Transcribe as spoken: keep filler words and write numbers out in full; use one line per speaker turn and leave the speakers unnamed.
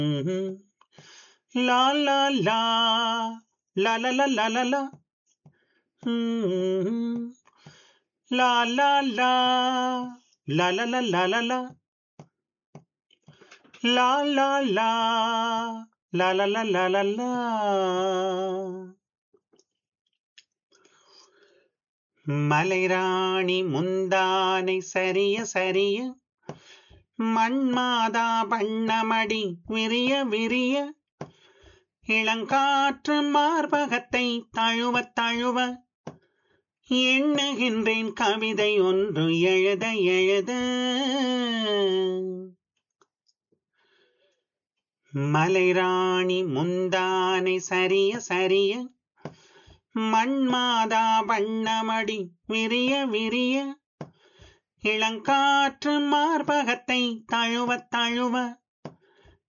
ம்ஹும். லா லா லா லா லா லா லா லா லா. ம்ஹும். லா லா லா லா லா லா லா லா லா. லா லா லா லா லா லா லா லா லா. மலைராணி முந்தானை சரிய சரிய மண்மாதா வண்ணமடி விரிய விரிய இளங்காற்று மார்பகத்தை தழுவ தழுவ எண்ணுகின்றேன் கவிதை ஒன்று எழுத எழுத. மலைராணி முந்தானை சரிய சரிய மண்மாதா வண்ணமடி விரிய விரிய இளங்காற்று மார்பகத்தை தழுவ தழுவ